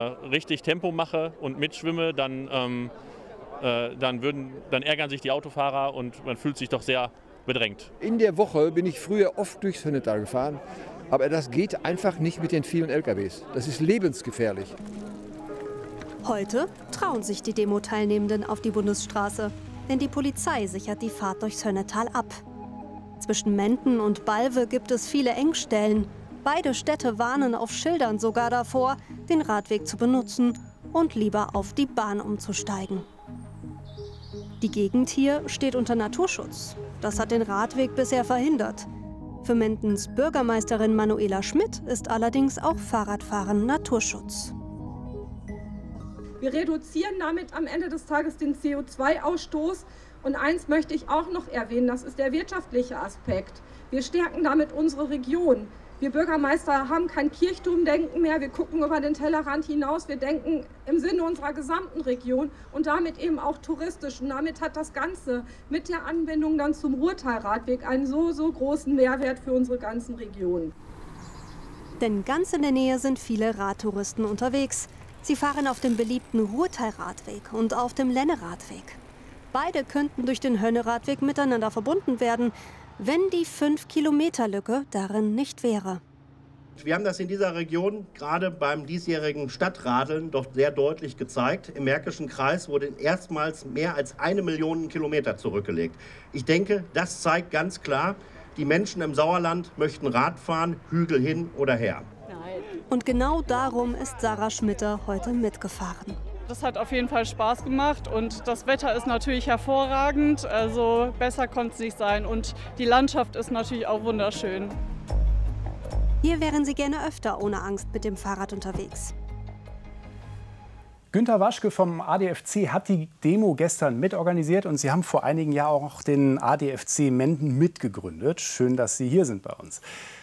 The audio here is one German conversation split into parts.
richtig Tempo mache und mitschwimme, dann ärgern sich die Autofahrer und man fühlt sich doch sehr bedrängt. In der Woche bin ich früher oft durchs Hönnetal gefahren, aber das geht einfach nicht mit den vielen LKWs. Das ist lebensgefährlich. Heute trauen sich die Demo-Teilnehmenden auf die Bundesstraße, denn die Polizei sichert die Fahrt durchs Hönnetal ab. Zwischen Menden und Balve gibt es viele Engstellen. Beide Städte warnen auf Schildern sogar davor, den Radweg zu benutzen und lieber auf die Bahn umzusteigen. Die Gegend hier steht unter Naturschutz. Das hat den Radweg bisher verhindert. Für Mendens Bürgermeisterin Manuela Schmidt ist allerdings auch Fahrradfahren Naturschutz. Wir reduzieren damit am Ende des Tages den CO2-Ausstoß. Und eins möchte ich auch noch erwähnen, das ist der wirtschaftliche Aspekt. Wir stärken damit unsere Region. Wir Bürgermeister haben kein Kirchturmdenken mehr, wir gucken über den Tellerrand hinaus, wir denken im Sinne unserer gesamten Region und damit eben auch touristisch. Und damit hat das Ganze mit der Anbindung dann zum Ruhrtalradweg einen so großen Mehrwert für unsere ganzen Regionen. Denn ganz in der Nähe sind viele Radtouristen unterwegs. Sie fahren auf dem beliebten Ruhrtalradweg und auf dem Lenneradweg. Beide könnten durch den Hönneradweg miteinander verbunden werden, wenn die 5-Kilometer-Lücke darin nicht wäre. Wir haben das in dieser Region gerade beim diesjährigen Stadtradeln doch sehr deutlich gezeigt. Im Märkischen Kreis wurde erstmals mehr als 1 Million Kilometer zurückgelegt. Ich denke, das zeigt ganz klar, die Menschen im Sauerland möchten Rad fahren, Hügel hin oder her. Und genau darum ist Sarah Schmitter heute mitgefahren. Das hat auf jeden Fall Spaß gemacht und das Wetter ist natürlich hervorragend, also besser konnte es nicht sein und die Landschaft ist natürlich auch wunderschön. Hier wären Sie gerne öfter ohne Angst mit dem Fahrrad unterwegs. Günter Waschke vom ADFC hat die Demo gestern mitorganisiert und Sie haben vor einigen Jahren auch den ADFC Menden mitgegründet. Schön, dass Sie hier sind bei uns.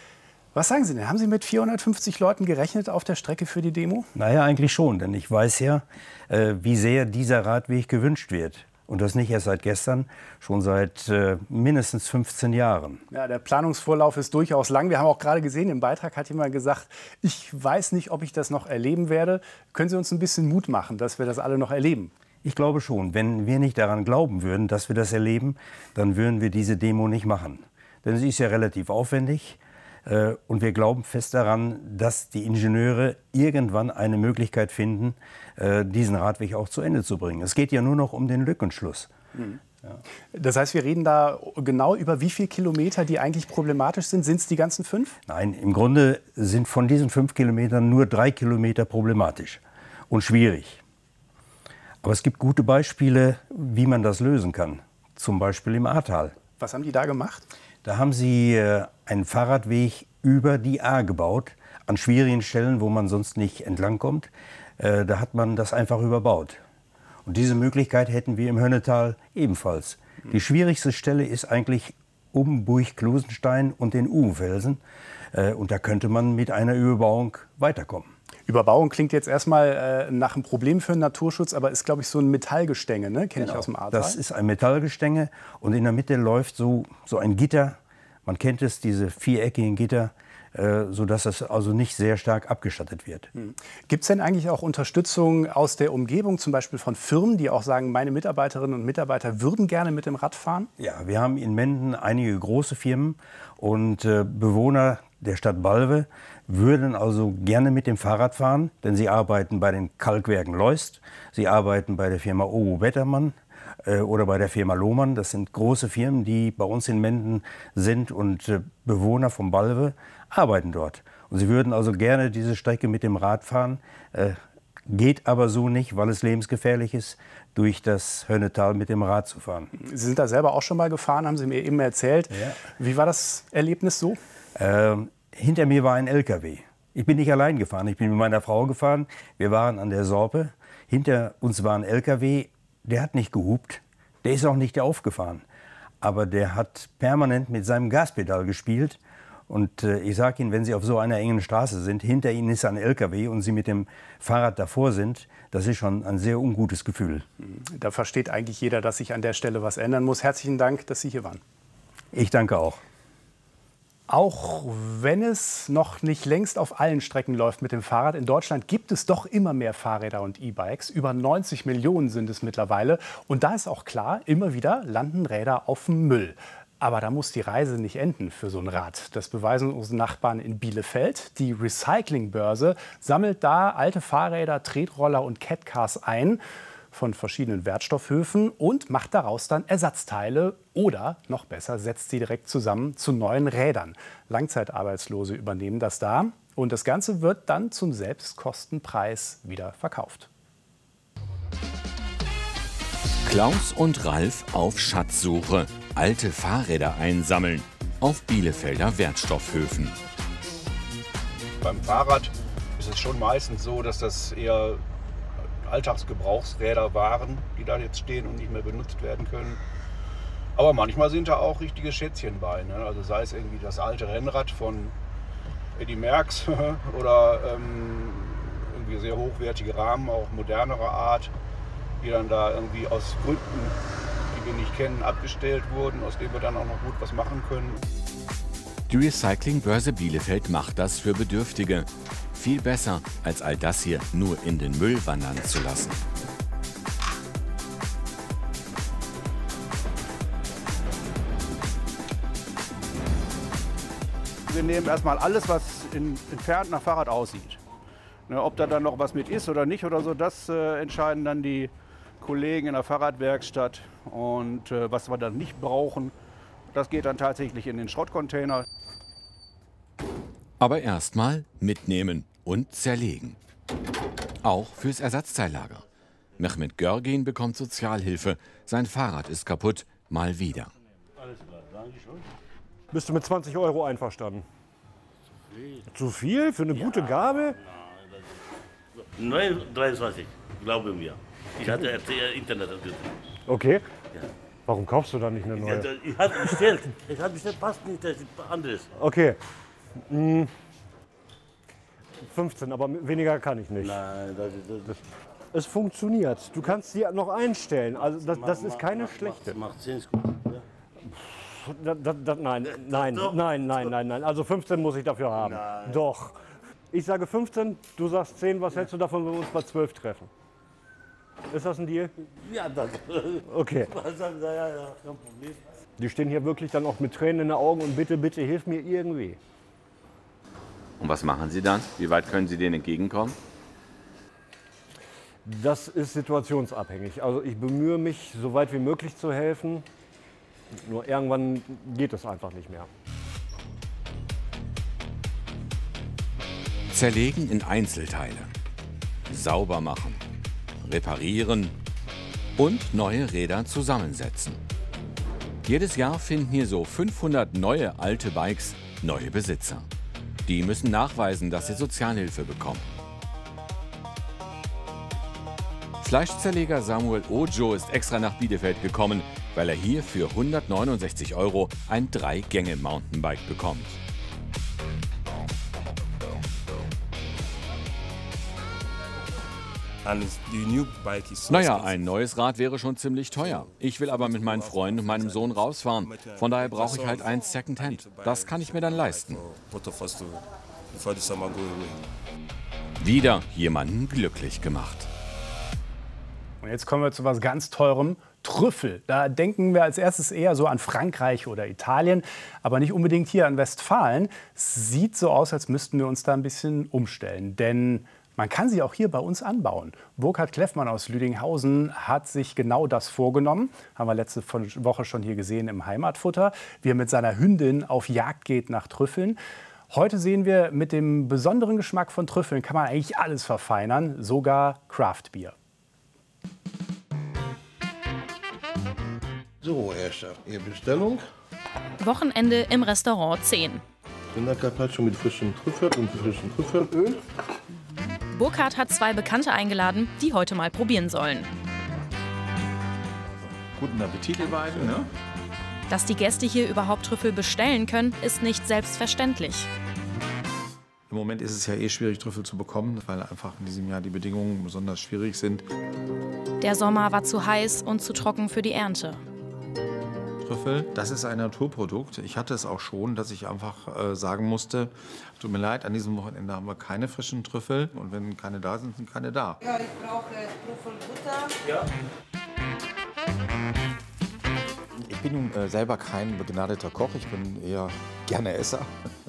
Was sagen Sie denn? Haben Sie mit 450 Leuten gerechnet auf der Strecke für die Demo? Naja, eigentlich schon, denn ich weiß ja, wie sehr dieser Radweg gewünscht wird. Und das nicht erst seit gestern, schon seit mindestens 15 Jahren. Ja, der Planungsvorlauf ist durchaus lang. Wir haben auch gerade gesehen, im Beitrag hat jemand gesagt, ich weiß nicht, ob ich das noch erleben werde. Können Sie uns ein bisschen Mut machen, dass wir das alle noch erleben? Ich glaube schon. Wenn wir nicht daran glauben würden, dass wir das erleben, dann würden wir diese Demo nicht machen. Denn sie ist ja relativ aufwendig. Und wir glauben fest daran, dass die Ingenieure irgendwann eine Möglichkeit finden, diesen Radweg auch zu Ende zu bringen. Es geht ja nur noch um den Lückenschluss. Mhm. Ja. Das heißt, wir reden da genau über wie viele Kilometer, die eigentlich problematisch sind? Sind es die ganzen 5? Nein, im Grunde sind von diesen 5 Kilometern nur 3 Kilometer problematisch und schwierig. Aber es gibt gute Beispiele, wie man das lösen kann. Zum Beispiel im Ahrtal. Was haben die da gemacht? Da haben sie einen Fahrradweg über die Ahr gebaut, an schwierigen Stellen, wo man sonst nicht entlangkommt. Da hat man das einfach überbaut. Und diese Möglichkeit hätten wir im Hönnetal ebenfalls. Die schwierigste Stelle ist eigentlich um Burg-Klusenstein und den Uhufelsen. Und da könnte man mit einer Überbauung weiterkommen. Überbauung klingt jetzt erstmal nach einem Problem für den Naturschutz, aber ist, glaube ich, so ein Metallgestänge, ne? Kenne ich aus dem Ahrtal. Das ist ein Metallgestänge und in der Mitte läuft so ein Gitter. Man kennt es, diese viereckigen Gitter, sodass es also nicht sehr stark abgeschattet wird. Gibt es denn eigentlich auch Unterstützung aus der Umgebung, zum Beispiel von Firmen, die auch sagen, meine Mitarbeiterinnen und Mitarbeiter würden gerne mit dem Rad fahren? Ja, wir haben in Menden einige große Firmen und Bewohner der Stadt Balve würden also gerne mit dem Fahrrad fahren, denn sie arbeiten bei den Kalkwerken Leust, sie arbeiten bei der Firma Ogo Bettermann oder bei der Firma Lohmann. Das sind große Firmen, die bei uns in Menden sind und Bewohner von Balve arbeiten dort. Und sie würden also gerne diese Strecke mit dem Rad fahren, geht aber so nicht, weil es lebensgefährlich ist, durch das Hönnetal mit dem Rad zu fahren. Sie sind da selber auch schon mal gefahren, haben Sie mir eben erzählt. Ja. Wie war das Erlebnis so? Hinter mir war ein LKW. Ich bin nicht allein gefahren, ich bin mit meiner Frau gefahren. Wir waren an der Sorpe. Hinter uns war ein LKW, der hat nicht gehupt, der ist auch nicht aufgefahren. Aber der hat permanent mit seinem Gaspedal gespielt. Und ich sage Ihnen, wenn Sie auf so einer engen Straße sind, hinter Ihnen ist ein LKW und Sie mit dem Fahrrad davor sind, das ist schon ein sehr ungutes Gefühl. Da versteht eigentlich jeder, dass sich an der Stelle was ändern muss. Herzlichen Dank, dass Sie hier waren. Ich danke auch. Auch wenn es noch nicht längst auf allen Strecken läuft mit dem Fahrrad, in Deutschland gibt es doch immer mehr Fahrräder und E-Bikes. Über 90 Millionen sind es mittlerweile. Und da ist auch klar, immer wieder landen Räder auf dem Müll. Aber da muss die Reise nicht enden für so ein Rad. Das beweisen unsere Nachbarn in Bielefeld. Die Recyclingbörse sammelt da alte Fahrräder, Tretroller und Catcars ein von verschiedenen Wertstoffhöfen und macht daraus dann Ersatzteile oder, noch besser, setzt sie direkt zusammen zu neuen Rädern. Langzeitarbeitslose übernehmen das da und das Ganze wird dann zum Selbstkostenpreis wieder verkauft. Klaus und Ralf auf Schatzsuche. Alte Fahrräder einsammeln auf Bielefelder Wertstoffhöfen. Beim Fahrrad ist es schon meistens so, dass das eher Alltagsgebrauchsräder waren, die da jetzt stehen und nicht mehr benutzt werden können. Aber manchmal sind da auch richtige Schätzchen bei. Ne? Also sei es irgendwie das alte Rennrad von Eddy Merckx oder irgendwie sehr hochwertige Rahmen, auch modernerer Art, die dann da irgendwie aus Gründen, die wir nicht kennen, abgestellt wurden, aus denen wir dann auch noch gut was machen können. Die Recyclingbörse Bielefeld macht das für Bedürftige. Viel besser, als all das hier nur in den Müll wandern zu lassen. Wir nehmen erstmal alles, was entfernt nach Fahrrad aussieht. Ne, ob da dann noch was mit ist oder nicht oder so, das entscheiden dann die Kollegen in der Fahrradwerkstatt. Und was wir dann nicht brauchen, das geht dann tatsächlich in den Schrottcontainer. Aber erstmal mitnehmen und zerlegen. Auch fürs Ersatzteillager. Mehmet Görgin bekommt Sozialhilfe. Sein Fahrrad ist kaputt, mal wieder. Alles klar, danke schön. Bist du mit 20 € einverstanden? Zu viel für eine gute Gabe? Nein, 23, glaube mir. Ich hatte Internet. Okay. Ja. Warum kaufst du dann nicht eine neue? Ich habe bestellt. Ich habe bestellt, passt nicht, das ist anderes. Okay. 15, aber weniger kann ich nicht. Nein, das es funktioniert. Du kannst sie noch einstellen. Also das ist keine schlechte. Macht Sinn. Nein. Also 15 muss ich dafür haben. Nein. Doch. Ich sage 15, du sagst 10. Was hältst du davon, wenn wir uns bei 12 treffen? Ist das ein Deal? Ja, das. Okay. Ja, kein Problem. Die stehen hier wirklich dann auch mit Tränen in den Augen und bitte, bitte, hilf mir irgendwie. Und was machen Sie dann? Wie weit können Sie denen entgegenkommen? Das ist situationsabhängig. Also ich bemühe mich, so weit wie möglich zu helfen. Nur irgendwann geht es einfach nicht mehr. Zerlegen in Einzelteile. Sauber machen. Reparieren. Und neue Räder zusammensetzen. Jedes Jahr finden hier so 500 neue alte Bikes neue Besitzer. Die müssen nachweisen, dass sie Sozialhilfe bekommen. Fleischzerleger Samuel Ojo ist extra nach Bielefeld gekommen, weil er hier für 169 € ein 3-Gänge-Mountainbike bekommt. Naja, ein neues Rad wäre schon ziemlich teuer. Ich will aber mit meinen Freunden und meinem Sohn rausfahren. Von daher brauche ich halt eins Secondhand. Das kann ich mir dann leisten. Wieder jemanden glücklich gemacht. Und jetzt kommen wir zu was ganz Teurem. Trüffel. Da denken wir als erstes eher so an Frankreich oder Italien, aber nicht unbedingt hier an Westfalen. Es sieht so aus, als müssten wir uns da ein bisschen umstellen, denn man kann sie auch hier bei uns anbauen. Burkhard Kleffmann aus Lüdinghausen hat sich genau das vorgenommen. Haben wir letzte Woche schon hier gesehen im Heimatfutter. Wie er mit seiner Hündin auf Jagd geht nach Trüffeln. Heute sehen wir, mit dem besonderen Geschmack von Trüffeln kann man eigentlich alles verfeinern, sogar Craft-Bier. So, Herrscher, Ihre Bestellung. Wochenende im Restaurant 10. Rindercarpaccio mit frischem Trüffel und frischem Trüffelöl. Burkhard hat 2 Bekannte eingeladen, die heute mal probieren sollen. Guten Appetit, ihr beiden. Ne? Dass die Gäste hier überhaupt Trüffel bestellen können, ist nicht selbstverständlich. Im Moment ist es ja schwierig, Trüffel zu bekommen, weil einfach in diesem Jahr die Bedingungen besonders schwierig sind. Der Sommer war zu heiß und zu trocken für die Ernte. Trüffel. Das ist ein Naturprodukt. Ich hatte es auch schon, dass ich einfach sagen musste, tut mir leid, an diesem Wochenende haben wir keine frischen Trüffel. Und wenn keine da sind, sind keine da. Ja, ich brauche Trüffelbutter. Ja. Ich bin nun selber kein begnadeter Koch, ich bin eher gerne Esser.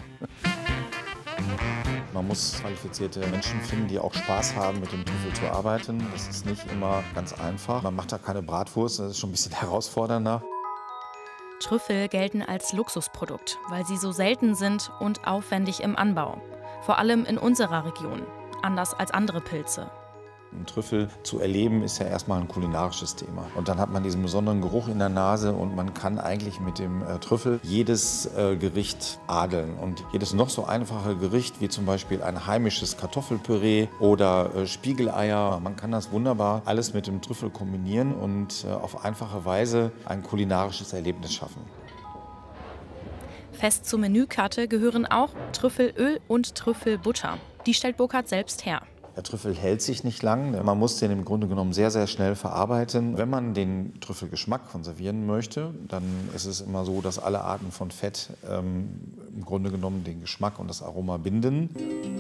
Man muss qualifizierte Menschen finden, die auch Spaß haben, mit dem Trüffel zu arbeiten. Das ist nicht immer ganz einfach. Man macht da keine Bratwurst, das ist schon ein bisschen herausfordernder. Trüffel gelten als Luxusprodukt, weil sie so selten sind und aufwendig im Anbau. Vor allem in unserer Region, anders als andere Pilze. Ein Trüffel zu erleben ist ja erstmal ein kulinarisches Thema. Und dann hat man diesen besonderen Geruch in der Nase und man kann eigentlich mit dem Trüffel jedes Gericht adeln. Und jedes noch so einfache Gericht, wie zum Beispiel ein heimisches Kartoffelpüree oder Spiegeleier, man kann das wunderbar alles mit dem Trüffel kombinieren und auf einfache Weise ein kulinarisches Erlebnis schaffen. Fest zur Menükarte gehören auch Trüffelöl und Trüffelbutter. Die stellt Burkhardt selbst her. Der Trüffel hält sich nicht lang. Man muss den im Grunde genommen sehr, sehr schnell verarbeiten. Wenn man den Trüffelgeschmack konservieren möchte, dann ist es immer so, dass alle Arten von Fett im Grunde genommen den Geschmack und das Aroma binden.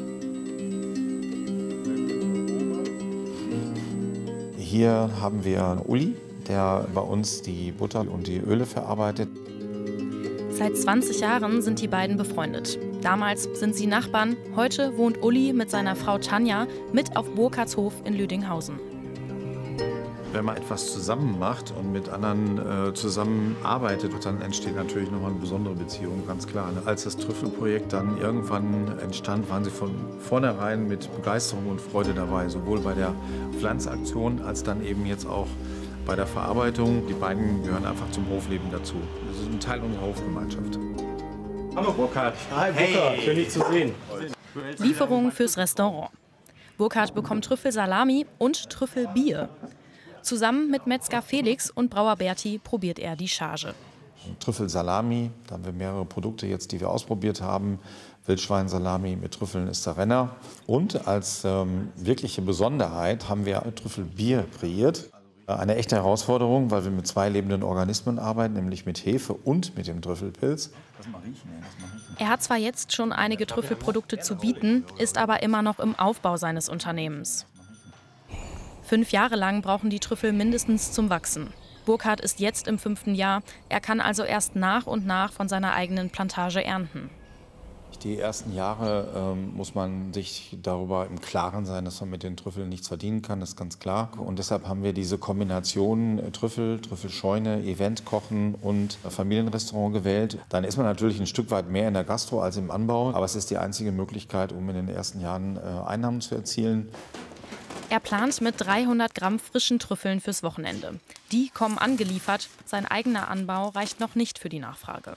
Hier haben wir Uli, der bei uns die Butter und die Öle verarbeitet. Seit 20 Jahren sind die beiden befreundet. Damals sind sie Nachbarn, heute wohnt Uli mit seiner Frau Tanja mit auf Burkhardts Hof in Lüdinghausen. Wenn man etwas zusammen macht und mit anderen zusammenarbeitet, dann entsteht natürlich nochmal eine besondere Beziehung, ganz klar. Als das Trüffelprojekt dann irgendwann entstand, waren sie von vornherein mit Begeisterung und Freude dabei, sowohl bei der Pflanzaktion als dann eben jetzt auch bei der Verarbeitung. Die beiden gehören einfach zum Hofleben dazu. Das ist ein Teil unserer Hofgemeinschaft. Hallo Burkhardt. Hi Burkhardt, schön dich zu sehen. Lieferung fürs Restaurant. Burkhardt bekommt Trüffelsalami und Trüffelbier. Zusammen mit Metzger Felix und Brauer Berti probiert er die Charge. Trüffelsalami, da haben wir mehrere Produkte jetzt, die wir ausprobiert haben. Wildschweinsalami mit Trüffeln ist der Renner. Und als wirkliche Besonderheit haben wir Trüffelbier kreiert. Eine echte Herausforderung, weil wir mit 2 lebenden Organismen arbeiten, nämlich mit Hefe und mit dem Trüffelpilz. Er hat zwar jetzt schon einige Trüffelprodukte zu bieten, ist aber immer noch im Aufbau seines Unternehmens. 5 Jahre lang brauchen die Trüffel mindestens zum Wachsen. Burkhardt ist jetzt im 5. Jahr, er kann also erst nach und nach von seiner eigenen Plantage ernten. Die ersten Jahre muss man sich darüber im Klaren sein, dass man mit den Trüffeln nichts verdienen kann, das ist ganz klar. Und deshalb haben wir diese Kombination Trüffel, Trüffelscheune, Eventkochen und Familienrestaurant gewählt. Dann ist man natürlich ein Stück weit mehr in der Gastro als im Anbau, aber es ist die einzige Möglichkeit, um in den ersten Jahren Einnahmen zu erzielen. Er plant mit 300 Gramm frischen Trüffeln fürs Wochenende. Die kommen angeliefert, sein eigener Anbau reicht noch nicht für die Nachfrage.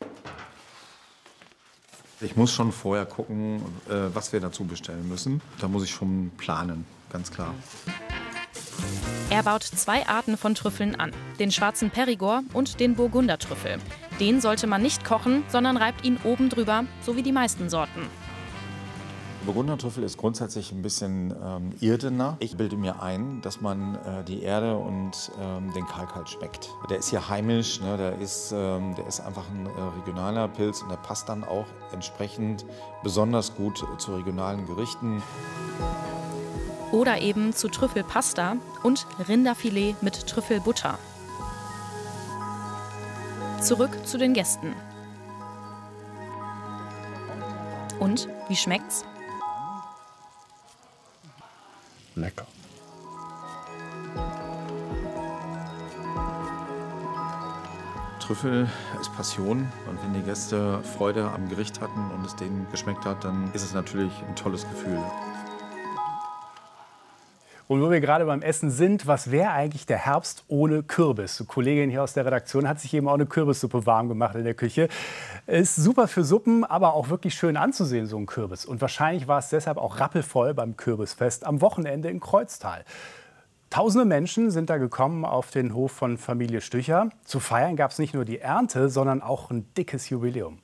Ich muss schon vorher gucken, was wir dazu bestellen müssen. Da muss ich schon planen, ganz klar. Er baut 2 Arten von Trüffeln an, den schwarzen Perigord und den Burgundertrüffel. Den sollte man nicht kochen, sondern reibt ihn oben drüber, so wie die meisten Sorten. Burgundertrüffel ist grundsätzlich ein bisschen irdener. Ich bilde mir ein, dass man die Erde und den Kalk halt schmeckt. Der ist hier heimisch, ne? Der ist einfach ein regionaler Pilz und der passt dann auch entsprechend besonders gut zu regionalen Gerichten. Oder eben zu Trüffelpasta und Rinderfilet mit Trüffelbutter. Zurück zu den Gästen. Und, wie schmeckt's? Lecker. Trüffel ist Passion und wenn die Gäste Freude am Gericht hatten und es denen geschmeckt hat, dann ist es natürlich ein tolles Gefühl. Und wo wir gerade beim Essen sind, was wäre eigentlich der Herbst ohne Kürbis? Eine Kollegin hier aus der Redaktion hat sich eben auch eine Kürbissuppe warm gemacht in der Küche. Ist super für Suppen, aber auch wirklich schön anzusehen, so ein Kürbis. Und wahrscheinlich war es deshalb auch rappelvoll beim Kürbisfest am Wochenende in Kreuztal. Tausende Menschen sind da gekommen auf den Hof von Familie Stücher. Zu feiern gab es nicht nur die Ernte, sondern auch ein dickes Jubiläum.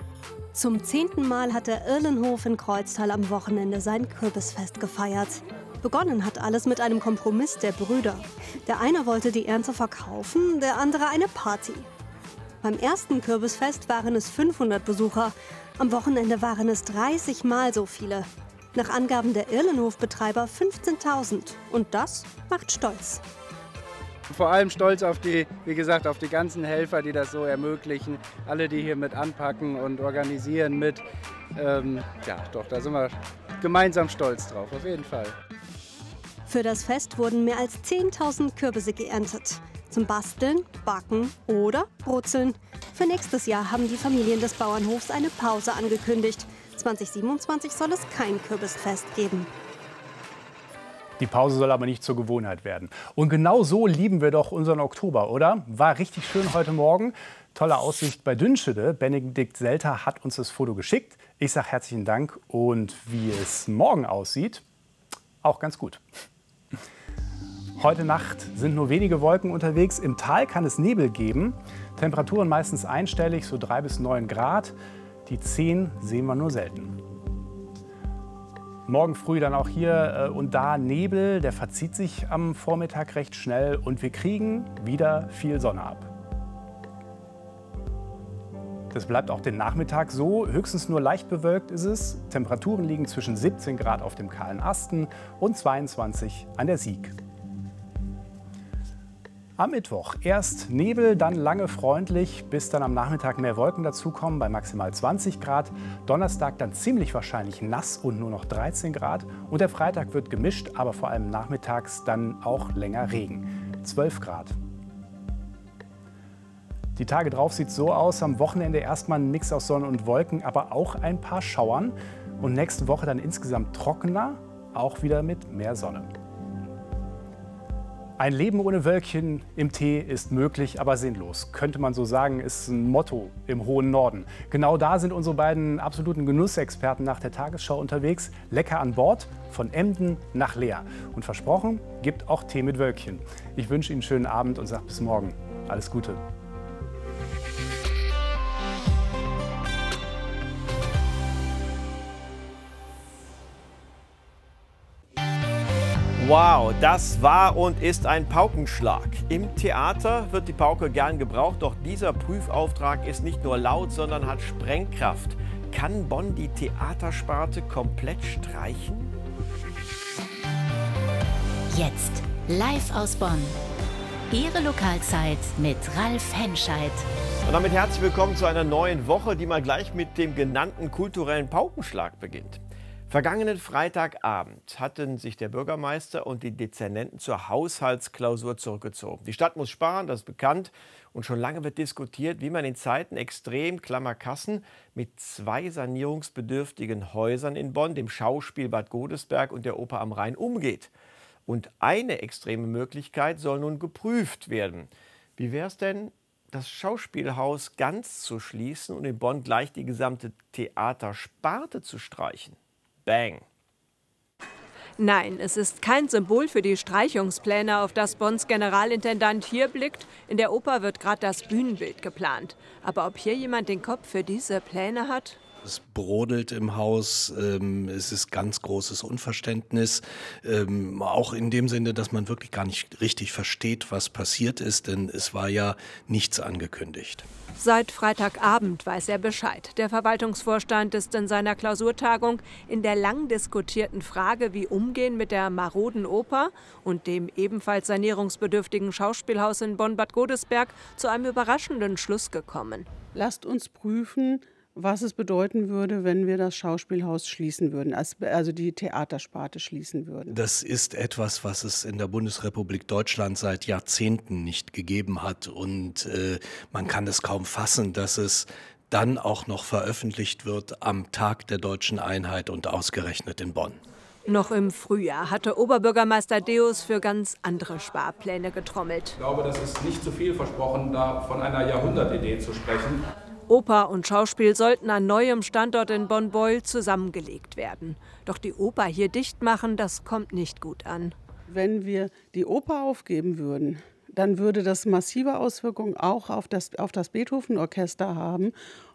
Zum 10. Mal hat der Irlenhof in Kreuztal am Wochenende sein Kürbisfest gefeiert. Begonnen hat alles mit einem Kompromiss der Brüder. Der eine wollte die Ernte verkaufen, der andere eine Party. Beim ersten Kürbisfest waren es 500 Besucher. Am Wochenende waren es 30 Mal so viele. Nach Angaben der Irlenhof-Betreiber 15.000. Und das macht stolz. Vor allem stolz auf die, wie gesagt, auf die ganzen Helfer, die das so ermöglichen. Alle, die hier mit anpacken und organisieren mit. Ja, doch, da sind wir gemeinsam stolz drauf, auf jeden Fall. Für das Fest wurden mehr als 10.000 Kürbisse geerntet. Zum Basteln, Backen oder Brutzeln. Für nächstes Jahr haben die Familien des Bauernhofs eine Pause angekündigt. 2027 soll es kein Kürbisfest geben. Die Pause soll aber nicht zur Gewohnheit werden. Und genau so lieben wir doch unseren Oktober, oder? War richtig schön heute Morgen. Tolle Aussicht bei Dünschede. Benedikt Selter hat uns das Foto geschickt. Ich sage herzlichen Dank. Und wie es morgen aussieht, auch ganz gut. Heute Nacht sind nur wenige Wolken unterwegs. Im Tal kann es Nebel geben. Temperaturen meistens einstellig, so 3 bis 9 Grad. Die 10 sehen wir nur selten. Morgen früh dann auch hier und da Nebel. Der verzieht sich am Vormittag recht schnell. Und wir kriegen wieder viel Sonne ab. Das bleibt auch den Nachmittag so. Höchstens nur leicht bewölkt ist es. Temperaturen liegen zwischen 17 Grad auf dem kahlen Asten und 22 an der Sieg. Am Mittwoch erst Nebel, dann lange freundlich, bis dann am Nachmittag mehr Wolken dazukommen bei maximal 20 Grad. Donnerstag dann ziemlich wahrscheinlich nass und nur noch 13 Grad. Und der Freitag wird gemischt, aber vor allem nachmittags dann auch länger Regen. 12 Grad. Die Tage drauf sieht es so aus, am Wochenende erstmal ein Mix aus Sonne und Wolken, aber auch ein paar Schauern. Und nächste Woche dann insgesamt trockener, auch wieder mit mehr Sonne. Ein Leben ohne Wölkchen im Tee ist möglich, aber sinnlos. Könnte man so sagen, ist ein Motto im hohen Norden. Genau da sind unsere beiden absoluten Genussexperten nach der Tagesschau unterwegs. Lecker an Bord, von Emden nach Leer. Und versprochen, gibt auch Tee mit Wölkchen. Ich wünsche Ihnen einen schönen Abend und sage bis morgen. Alles Gute. Wow, das war und ist ein Paukenschlag. Im Theater wird die Pauke gern gebraucht, doch dieser Prüfauftrag ist nicht nur laut, sondern hat Sprengkraft. Kann Bonn die Theatersparte komplett streichen? Jetzt live aus Bonn. Ihre Lokalzeit mit Ralf Henscheid. Und damit herzlich willkommen zu einer neuen Woche, die mal gleich mit dem genannten kulturellen Paukenschlag beginnt. Vergangenen Freitagabend hatten sich der Bürgermeister und die Dezernenten zur Haushaltsklausur zurückgezogen. Die Stadt muss sparen, das ist bekannt. Und schon lange wird diskutiert, wie man in Zeiten extrem klammer Kassen mit 2 sanierungsbedürftigen Häusern in Bonn, dem Schauspiel Bad Godesberg und der Oper am Rhein, umgeht. Und eine extreme Möglichkeit soll nun geprüft werden. Wie wäre es denn, das Schauspielhaus ganz zu schließen und in Bonn gleich die gesamte Theatersparte zu streichen? Bang! Nein, es ist kein Symbol für die Streichungspläne, auf das Bonns Generalintendant hier blickt. In der Oper wird gerade das Bühnenbild geplant. Aber ob hier jemand den Kopf für diese Pläne hat? Es brodelt im Haus, es ist ganz großes Unverständnis, auch in dem Sinne, dass man wirklich gar nicht richtig versteht, was passiert ist, denn es war ja nichts angekündigt. Seit Freitagabend weiß er Bescheid. Der Verwaltungsvorstand ist in seiner Klausurtagung in der lang diskutierten Frage, wie umgehen mit der maroden Oper und dem ebenfalls sanierungsbedürftigen Schauspielhaus in Bonn-Bad Godesberg zu einem überraschenden Schluss gekommen. Lasst uns prüfen, was es bedeuten würde, wenn wir das Schauspielhaus schließen würden, also die Theatersparte schließen würden. Das ist etwas, was es in der Bundesrepublik Deutschland seit Jahrzehnten nicht gegeben hat. Und man kann es kaum fassen, dass es dann auch noch veröffentlicht wird am Tag der deutschen Einheit und ausgerechnet in Bonn. Noch im Frühjahr hatte Oberbürgermeister Deus für ganz andere Sparpläne getrommelt. Ich glaube, das ist nicht zu viel versprochen, da von einer Jahrhundertidee zu sprechen. Oper und Schauspiel sollten an neuem Standort in Bonn-Beuel zusammengelegt werden. Doch die Oper hier dicht machen, das kommt nicht gut an. Wenn wir die Oper aufgeben würden, dann würde das massive Auswirkungen auch auf das Beethoven-Orchester haben.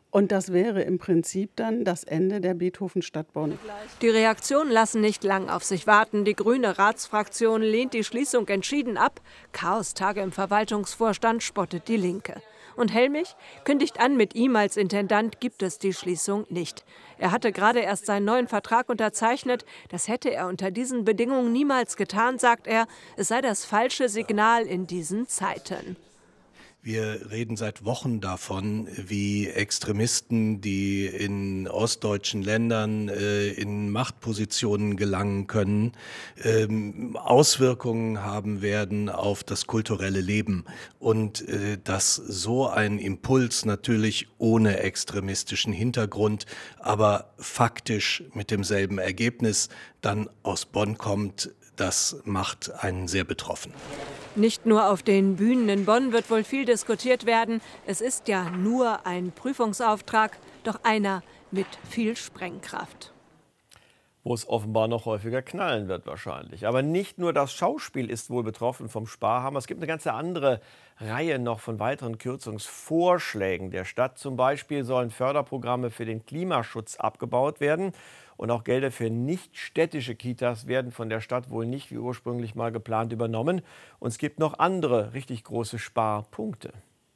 Und das wäre im Prinzip dann das Ende der Beethoven-Stadt Bonn. Die Reaktionen lassen nicht lang auf sich warten. Die grüne Ratsfraktion lehnt die Schließung entschieden ab. Chaostage im Verwaltungsvorstand, spottet die Linke. Und Helmich kündigt an, mit ihm als Intendant gibt es die Schließung nicht. Er hatte gerade erst seinen neuen Vertrag unterzeichnet. Das hätte er unter diesen Bedingungen niemals getan, sagt er. Es sei das falsche Signal in diesen Zeiten. Wir reden seit Wochen davon, wie Extremisten, die in ostdeutschen Ländern in Machtpositionen gelangen können, Auswirkungen haben werden auf das kulturelle Leben. Und dass so ein Impuls natürlich ohne extremistischen Hintergrund, aber faktisch mit demselben Ergebnis dann aus Bonn kommt, das macht einen sehr betroffen. Nicht nur auf den Bühnen in Bonn wird wohl viel diskutiert werden. Es ist ja nur ein Prüfungsauftrag, doch einer mit viel Sprengkraft. Wo es offenbar noch häufiger knallen wird wahrscheinlich. Aber nicht nur das Schauspiel ist wohl betroffen vom Sparhammer. Es gibt eine ganze andere Reihe noch von weiteren Kürzungsvorschlägen der Stadt. Zum Beispiel sollen Förderprogramme für den Klimaschutz abgebaut werden. Und auch Gelder für nicht-städtische Kitas werden von der Stadt wohl nicht wie ursprünglich mal geplant übernommen. Und es gibt noch andere richtig große Sparpunkte.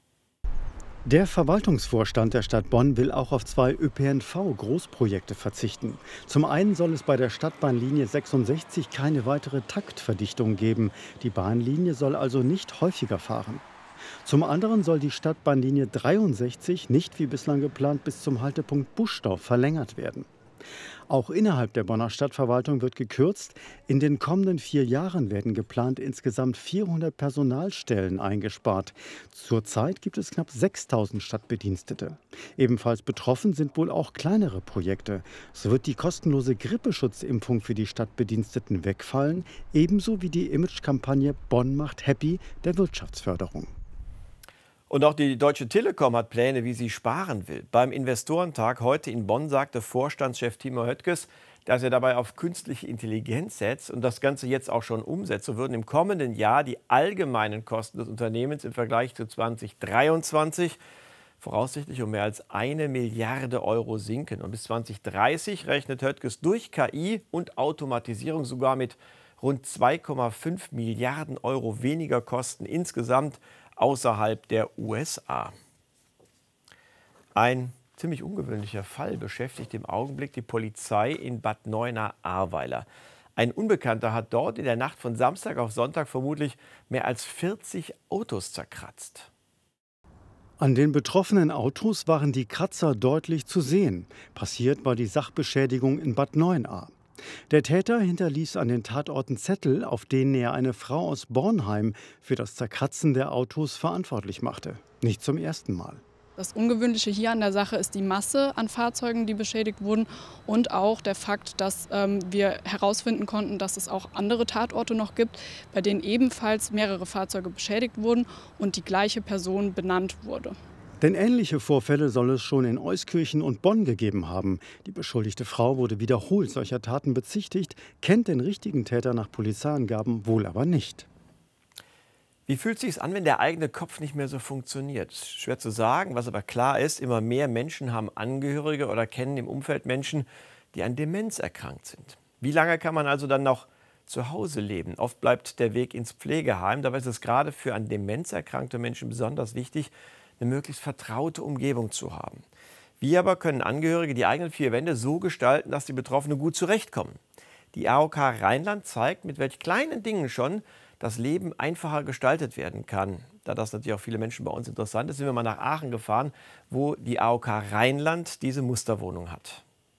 Der Verwaltungsvorstand der Stadt Bonn will auch auf 2 ÖPNV-Großprojekte verzichten. Zum einen soll es bei der Stadtbahnlinie 66 keine weitere Taktverdichtung geben. Die Bahnlinie soll also nicht häufiger fahren. Zum anderen soll die Stadtbahnlinie 63 nicht wie bislang geplant bis zum Haltepunkt Buschdorf verlängert werden. Auch innerhalb der Bonner Stadtverwaltung wird gekürzt. In den kommenden 4 Jahren werden geplant insgesamt 400 Personalstellen eingespart. Zurzeit gibt es knapp 6.000 Stadtbedienstete. Ebenfalls betroffen sind wohl auch kleinere Projekte. So wird die kostenlose Grippeschutzimpfung für die Stadtbediensteten wegfallen, ebenso wie die Imagekampagne Bonn macht happy der Wirtschaftsförderung. Und auch die Deutsche Telekom hat Pläne, wie sie sparen will. Beim Investorentag heute in Bonn sagte Vorstandschef Timo Höttges, dass er dabei auf künstliche Intelligenz setzt und das Ganze jetzt auch schon umsetzt. So würden im kommenden Jahr die allgemeinen Kosten des Unternehmens im Vergleich zu 2023 voraussichtlich um mehr als 1 Milliarde Euro sinken. Und bis 2030 rechnet Höttges durch KI und Automatisierung sogar mit rund 2,5 Milliarden Euro weniger Kosten insgesamt außerhalb der USA. Ein ziemlich ungewöhnlicher Fall beschäftigt im Augenblick die Polizei in Bad Neuenahr-Ahrweiler. Ein Unbekannter hat dort in der Nacht von Samstag auf Sonntag vermutlich mehr als 40 Autos zerkratzt. An den betroffenen Autos waren die Kratzer deutlich zu sehen. Passiert war die Sachbeschädigung in Bad Neuenahr. Der Täter hinterließ an den Tatorten Zettel, auf denen er eine Frau aus Bornheim für das Zerkratzen der Autos verantwortlich machte. Nicht zum ersten Mal. Das Ungewöhnliche hier an der Sache ist die Masse an Fahrzeugen, die beschädigt wurden und auch der Fakt, dass wir herausfinden konnten, dass es auch andere Tatorte noch gibt, bei denen ebenfalls mehrere Fahrzeuge beschädigt wurden und die gleiche Person benannt wurde. Denn ähnliche Vorfälle soll es schon in Euskirchen und Bonn gegeben haben. Die beschuldigte Frau wurde wiederholt solcher Taten bezichtigt, kennt den richtigen Täter nach Polizeiangaben wohl aber nicht. Wie fühlt es sich an, wenn der eigene Kopf nicht mehr so funktioniert? Schwer zu sagen, was aber klar ist, immer mehr Menschen haben Angehörige oder kennen im Umfeld Menschen, die an Demenz erkrankt sind. Wie lange kann man also dann noch zu Hause leben? Oft bleibt der Weg ins Pflegeheim. Dabei ist es gerade für an Demenz erkrankte Menschen besonders wichtig, eine möglichst vertraute Umgebung zu haben. Wie aber können Angehörige die eigenen 4 Wände so gestalten, dass die Betroffenen gut zurechtkommen? Die AOK Rheinland zeigt, mit welch kleinen Dingen schon das Leben einfacher gestaltet werden kann. Da das natürlich auch viele Menschen bei uns interessant ist, sind wir mal nach Aachen gefahren, wo die AOK Rheinland diese Musterwohnung hat.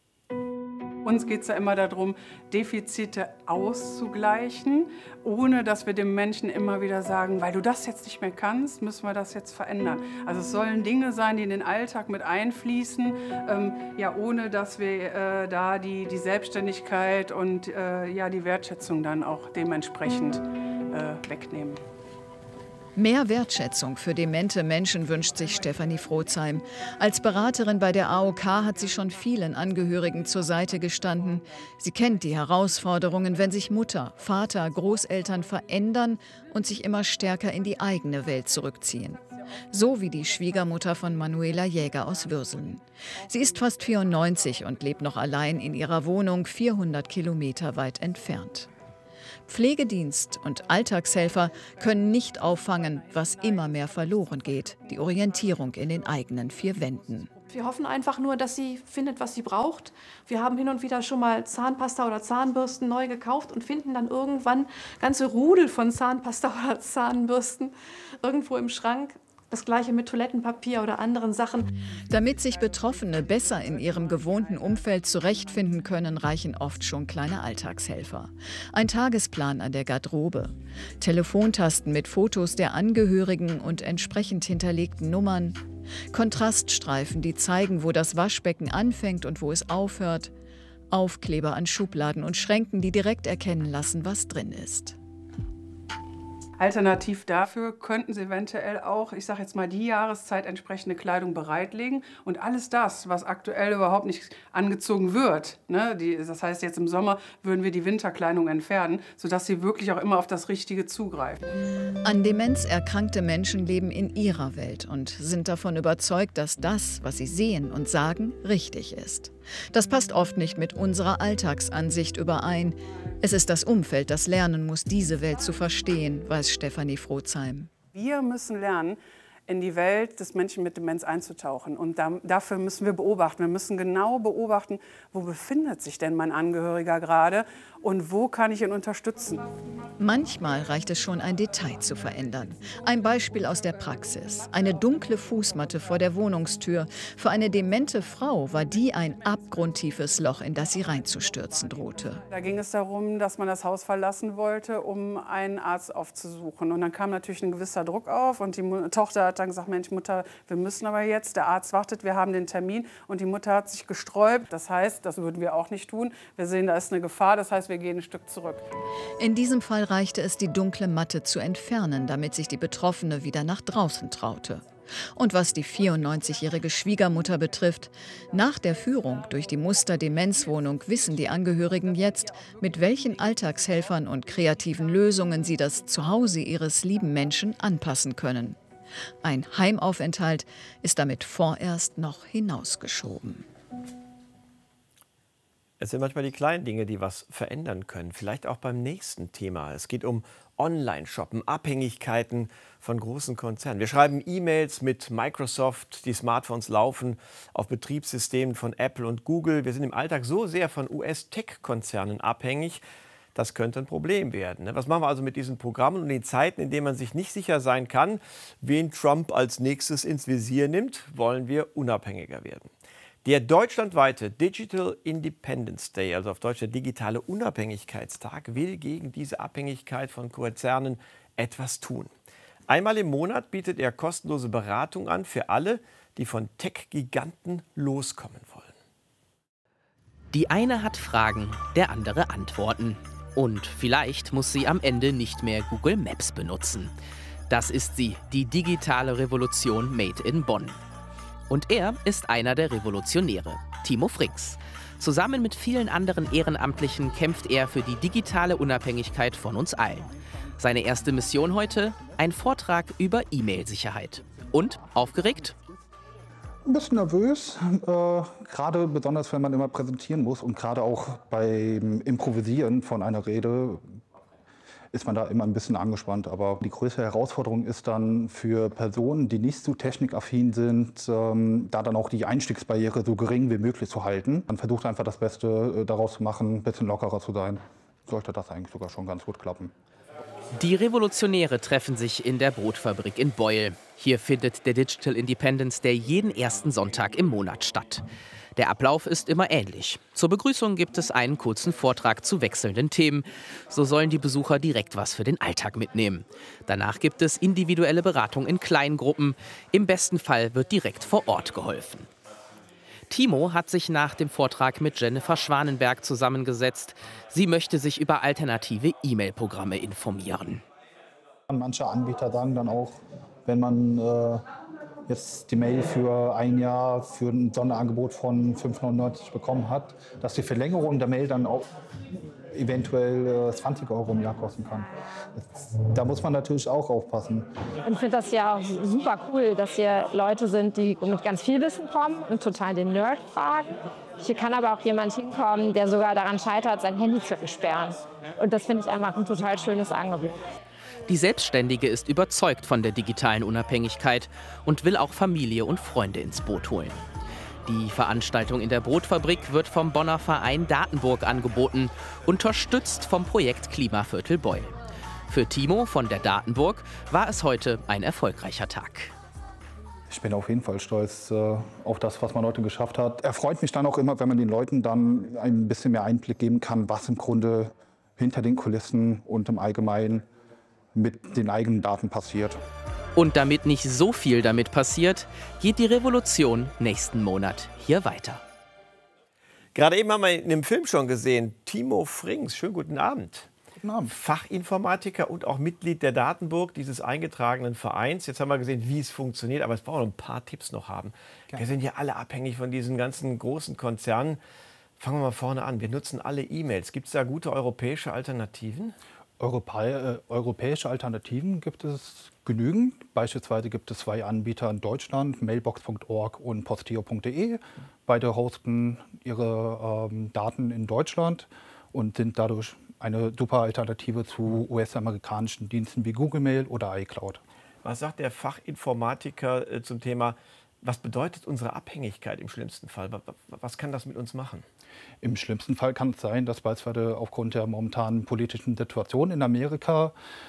Uns geht es ja immer darum, Defizite auszugleichen, ohne dass wir dem Menschen immer wieder sagen, weil du das jetzt nicht mehr kannst, müssen wir das jetzt verändern. Also es sollen Dinge sein, die in den Alltag mit einfließen, ja, ohne dass wir da die Selbstständigkeit und ja, die Wertschätzung dann auch dementsprechend wegnehmen. Mehr Wertschätzung für demente Menschen wünscht sich Stefanie Frotzheim. Als Beraterin bei der AOK hat sie schon vielen Angehörigen zur Seite gestanden. Sie kennt die Herausforderungen, wenn sich Mutter, Vater, Großeltern verändern und sich immer stärker in die eigene Welt zurückziehen. So wie die Schwiegermutter von Manuela Jäger aus Würseln. Sie ist fast 94 und lebt noch allein in ihrer Wohnung 400 Kilometer weit entfernt. Pflegedienst und Alltagshelfer können nicht auffangen, was immer mehr verloren geht, die Orientierung in den eigenen vier Wänden. Wir hoffen einfach nur, dass sie findet, was sie braucht. Wir haben hin und wieder schon mal Zahnpasta oder Zahnbürsten neu gekauft und finden dann irgendwann ganze Rudel von Zahnpasta oder Zahnbürsten irgendwo im Schrank. Das Gleiche mit Toilettenpapier oder anderen Sachen. Damit sich Betroffene besser in ihrem gewohnten Umfeld zurechtfinden können, reichen oft schon kleine Alltagshelfer. Ein Tagesplan an der Garderobe, Telefontasten mit Fotos der Angehörigen und entsprechend hinterlegten Nummern, Kontraststreifen, die zeigen, wo das Waschbecken anfängt und wo es aufhört, Aufkleber an Schubladen und Schränken, die direkt erkennen lassen, was drin ist. Alternativ dafür könnten Sie eventuell auch, ich sage jetzt mal, die Jahreszeit entsprechende Kleidung bereitlegen und alles das, was aktuell überhaupt nicht angezogen wird, ne, das heißt jetzt im Sommer würden wir die Winterkleidung entfernen, sodass Sie wirklich auch immer auf das Richtige zugreifen. An Demenz erkrankte Menschen leben in ihrer Welt und sind davon überzeugt, dass das, was sie sehen und sagen, richtig ist. Das passt oft nicht mit unserer Alltagsansicht überein. Es ist das Umfeld, das lernen muss, diese Welt zu verstehen, weiß Stefanie Frotzheim. Wir müssen lernen, in die Welt des Menschen mit Demenz einzutauchen. Und dafür müssen wir beobachten. Wir müssen genau beobachten, wo befindet sich denn mein Angehöriger gerade und wo kann ich ihn unterstützen. Manchmal reicht es schon, ein Detail zu verändern. Ein Beispiel aus der Praxis. Eine dunkle Fußmatte vor der Wohnungstür. Für eine demente Frau war die ein abgrundtiefes Loch, in das sie reinzustürzen drohte. Da ging es darum, dass man das Haus verlassen wollte, um einen Arzt aufzusuchen. Und dann kam natürlich ein gewisser Druck auf und die Tochter hat dann gesagt, Mensch Mutter, wir müssen aber jetzt, der Arzt wartet, wir haben den Termin. Und die Mutter hat sich gesträubt. Das heißt, das würden wir auch nicht tun. Wir sehen, da ist eine Gefahr, das heißt, wir gehen ein Stück zurück. In diesem Fall reichte es, die dunkle Matte zu entfernen, damit sich die Betroffene wieder nach draußen traute. Und was die 94-jährige Schwiegermutter betrifft, nach der Führung durch die Muster-Demenzwohnung wissen die Angehörigen jetzt, mit welchen Alltagshelfern und kreativen Lösungen sie das Zuhause ihres lieben Menschen anpassen können. Ein Heimaufenthalt ist damit vorerst noch hinausgeschoben. Es sind manchmal die kleinen Dinge, die was verändern können. Vielleicht auch beim nächsten Thema. Es geht um Online-Shoppen, Abhängigkeiten von großen Konzernen. Wir schreiben E-Mails mit Microsoft, die Smartphones laufen auf Betriebssystemen von Apple und Google. Wir sind im Alltag so sehr von US-Tech-Konzernen abhängig, das könnte ein Problem werden. Was machen wir also mit diesen Programmen und den Zeiten, in denen man sich nicht sicher sein kann, wen Trump als nächstes ins Visier nimmt, wollen wir unabhängiger werden. Der deutschlandweite Digital Independence Day, also auf Deutsch der digitale Unabhängigkeitstag, will gegen diese Abhängigkeit von Konzernen etwas tun. Einmal im Monat bietet er kostenlose Beratung an für alle, die von Tech-Giganten loskommen wollen. Die eine hat Fragen, der andere Antworten. Und vielleicht muss sie am Ende nicht mehr Google Maps benutzen. Das ist sie, die digitale Revolution Made in Bonn. Und er ist einer der Revolutionäre, Timo Frings. Zusammen mit vielen anderen Ehrenamtlichen kämpft er für die digitale Unabhängigkeit von uns allen. Seine erste Mission heute? Ein Vortrag über E-Mail-Sicherheit. Und aufgeregt? Ein bisschen nervös, gerade besonders, wenn man immer präsentieren muss und gerade auch beim Improvisieren von einer Rede ist man da immer ein bisschen angespannt. Aber die größte Herausforderung ist dann für Personen, die nicht so technikaffin sind, da dann auch die Einstiegsbarriere so gering wie möglich zu halten. Man versucht einfach das Beste daraus zu machen, ein bisschen lockerer zu sein. Sollte das eigentlich sogar schon ganz gut klappen. Die Revolutionäre treffen sich in der Brotfabrik in Beuel. Hier findet der Digital Independence Day jeden ersten Sonntag im Monat statt. Der Ablauf ist immer ähnlich. Zur Begrüßung gibt es einen kurzen Vortrag zu wechselnden Themen. So sollen die Besucher direkt was für den Alltag mitnehmen. Danach gibt es individuelle Beratung in kleinen Gruppen. Im besten Fall wird direkt vor Ort geholfen. Timo hat sich nach dem Vortrag mit Jennifer Schwanenberg zusammengesetzt. Sie möchte sich über alternative E-Mail-Programme informieren. Manche Anbieter sagen dann auch, wenn man jetzt die Mail für ein Jahr für ein Sonderangebot von 5,99 bekommen hat, dass die Verlängerung der Mail dann auch eventuell 20 € im Jahr kosten kann. Da muss man natürlich auch aufpassen. Ich finde das ja auch super cool, dass hier Leute sind, die mit ganz viel Wissen kommen und total den Nerd fragen. Hier kann aber auch jemand hinkommen, der sogar daran scheitert, sein Handy zu entsperren. Und das finde ich einfach ein total schönes Angebot. Die Selbstständige ist überzeugt von der digitalen Unabhängigkeit und will auch Familie und Freunde ins Boot holen. Die Veranstaltung in der Brotfabrik wird vom Bonner Verein Datenburg angeboten, unterstützt vom Projekt Klimaviertel Beuel. Für Timo von der Datenburg war es heute ein erfolgreicher Tag. Ich bin auf jeden Fall stolz auf das, was man heute geschafft hat. Erfreut mich dann auch immer, wenn man den Leuten dann ein bisschen mehr Einblick geben kann, was im Grunde hinter den Kulissen und im Allgemeinen mit den eigenen Daten passiert. Und damit nicht so viel damit passiert, geht die Revolution nächsten Monat hier weiter. Gerade eben haben wir in dem Film schon gesehen, Timo Frings. Schönen guten Abend. Guten Abend. Fachinformatiker und auch Mitglied der Datenburg, dieses eingetragenen Vereins. Jetzt haben wir gesehen, wie es funktioniert, aber jetzt brauchen wir noch ein paar Tipps noch haben. Gerne. Wir sind ja alle abhängig von diesen ganzen großen Konzernen. Fangen wir mal vorne an. Wir nutzen alle E-Mails. Gibt es da gute europäische Alternativen? Europäische Alternativen gibt es genügend. Beispielsweise gibt es 2 Anbieter in Deutschland, mailbox.org und posteo.de. Beide hosten ihre Daten in Deutschland und sind dadurch eine super Alternative zu US-amerikanischen Diensten wie Google Mail oder iCloud. Was sagt der Fachinformatiker zum Thema, was bedeutet unsere Abhängigkeit im schlimmsten Fall? Was kann das mit uns machen? Im schlimmsten Fall kann es sein, dass beispielsweise aufgrund der momentanen politischen Situation in Amerika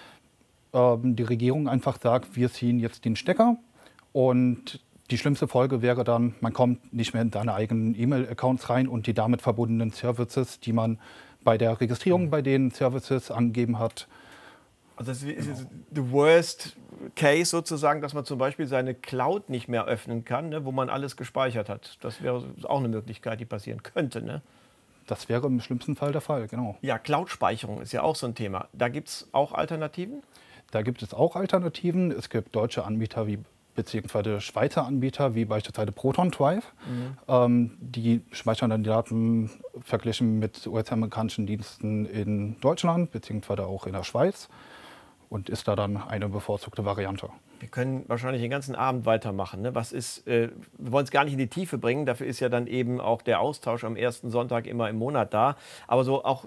die Regierung einfach sagt, wir ziehen jetzt den Stecker. Und die schlimmste Folge wäre dann, man kommt nicht mehr in seine eigenen E-Mail-Accounts rein und die damit verbundenen Services, die man bei der Registrierung bei den Services angegeben hat. Also das ist the worst case sozusagen, dass man zum Beispiel seine Cloud nicht mehr öffnen kann, ne, wo man alles gespeichert hat. Das wäre auch eine Möglichkeit, die passieren könnte. Ne? Das wäre im schlimmsten Fall der Fall, genau. Ja, Cloud-Speicherung ist ja auch so ein Thema. Da gibt es auch Alternativen? Da gibt es auch Alternativen. Es gibt deutsche Anbieter beziehungsweise Schweizer Anbieter wie beispielsweise Proton Drive. Die speichern dann die Daten verglichen mit US-amerikanischen Diensten in Deutschland beziehungsweise auch in der Schweiz und ist da dann eine bevorzugte Variante. Wir können wahrscheinlich den ganzen Abend weitermachen. Ne? Wir wollen es gar nicht in die Tiefe bringen. Dafür ist ja dann eben auch der Austausch am ersten Sonntag immer im Monat da. Aber so auch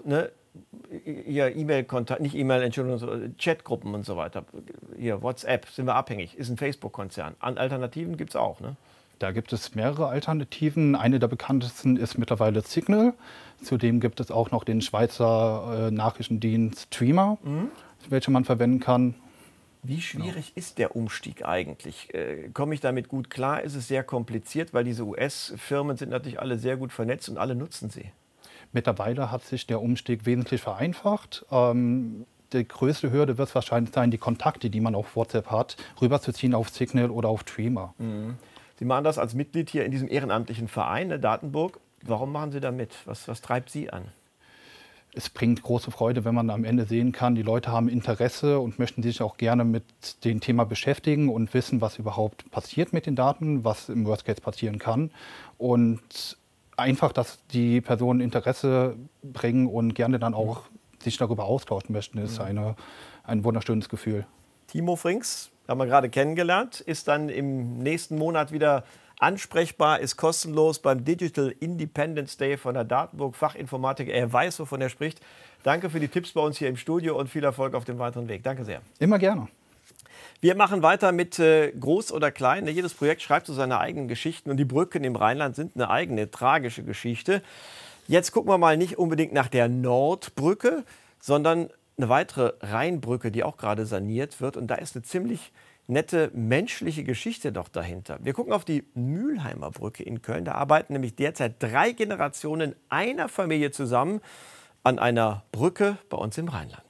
hier E-Mail-Kontakt, nicht E-Mail, Entschuldigung, Chatgruppen und so weiter. Hier WhatsApp, sind wir abhängig, ist ein Facebook-Konzern. Alternativen gibt es auch, ne? Da gibt es mehrere Alternativen. Eine der bekanntesten ist mittlerweile Signal. Zudem gibt es auch noch den Schweizer Nachrichtendienst Threema, welchen man verwenden kann. Wie schwierig ist der Umstieg eigentlich? Komme ich damit gut klar? Ist es sehr kompliziert, weil diese US-Firmen sind natürlich alle sehr gut vernetzt und alle nutzen sie? Mittlerweile hat sich der Umstieg wesentlich vereinfacht. Die größte Hürde wird wahrscheinlich sein, die Kontakte, die man auf WhatsApp hat, rüberzuziehen auf Signal oder auf Threema. Sie machen das als Mitglied hier in diesem ehrenamtlichen Verein, der Datenburg. Warum machen Sie da mit? Was treibt Sie an? Es bringt große Freude, wenn man am Ende sehen kann, die Leute haben Interesse und möchten sich auch gerne mit dem Thema beschäftigen und wissen, was überhaupt passiert mit den Daten, was im Worst Case passieren kann. Und einfach, dass die Personen Interesse bringen und gerne dann auch sich darüber austauschen möchten, ist ein wunderschönes Gefühl. Timo Frings, haben wir gerade kennengelernt, ist dann im nächsten Monat wieder ansprechbar, ist kostenlos beim Digital Independence Day von der Datenburg. Fachinformatiker, er weiß, wovon er spricht. Danke für die Tipps bei uns hier im Studio und viel Erfolg auf dem weiteren Weg. Danke sehr. Immer gerne. Wir machen weiter mit Groß oder Klein. Jedes Projekt schreibt so seine eigenen Geschichten und die Brücken im Rheinland sind eine eigene tragische Geschichte. Jetzt gucken wir mal nicht unbedingt nach der Nordbrücke, sondern eine weitere Rheinbrücke, die auch gerade saniert wird. Und da ist eine ziemlich nette menschliche Geschichte doch dahinter. Wir gucken auf die Mülheimer Brücke in Köln. Da arbeiten nämlich derzeit 3 Generationen einer Familie zusammen an einer Brücke bei uns im Rheinland.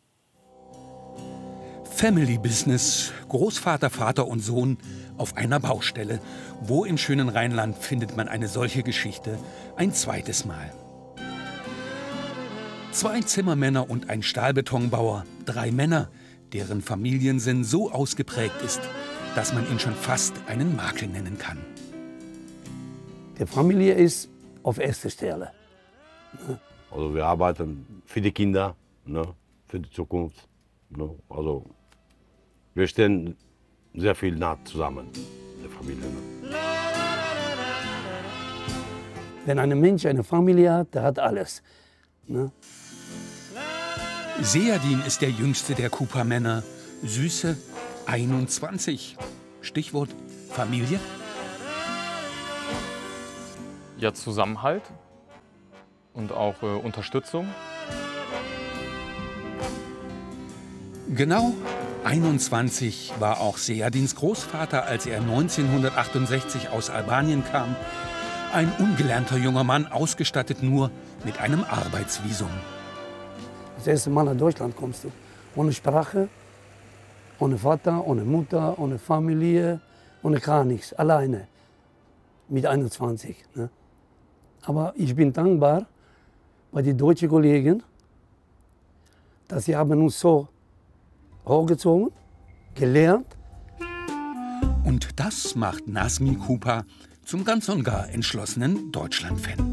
Family Business, Großvater, Vater und Sohn auf einer Baustelle. Wo im schönen Rheinland findet man eine solche Geschichte ein zweites Mal? 2 Zimmermänner und ein Stahlbetonbauer, 3 Männer, deren Familiensinn so ausgeprägt ist, dass man ihn schon fast einen Makel nennen kann. Die Familie ist auf erster Stelle. Also wir arbeiten für die Kinder, ne, für die Zukunft. Ne. Also wir stehen sehr viel nah zusammen, der Familie. Ne. Wenn ein Mensch eine Familie hat, der hat alles. Ne? Seyadin ist der jüngste der Cooper-Männer. Süße 21. Stichwort Familie. Ja, Zusammenhalt und auch Unterstützung. Genau 21 war auch Seyadins Großvater, als er 1968 aus Albanien kam. Ein ungelernter junger Mann, ausgestattet nur mit einem Arbeitsvisum. Das erste Mal nach Deutschland kommst du. Ohne Sprache, ohne Vater, ohne Mutter, ohne Familie, ohne gar nichts. Alleine. Mit 21. Ne? Aber ich bin dankbar bei den deutschen Kollegen, dass sie haben uns so hochgezogen, gelernt. Und das macht Nazmi Cooper zum ganz und gar entschlossenen Deutschland-Fan.